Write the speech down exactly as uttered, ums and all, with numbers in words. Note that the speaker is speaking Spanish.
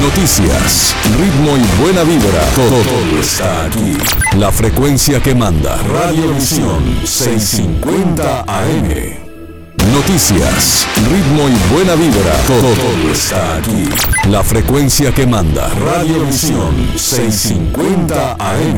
Noticias, ritmo y buena vibra, todo, todo está aquí. La frecuencia que manda, Radiovisión seiscientos cincuenta A M. Noticias, ritmo y buena vibra, todo, todo está aquí. La frecuencia que manda, Radiovisión seiscientos cincuenta A M.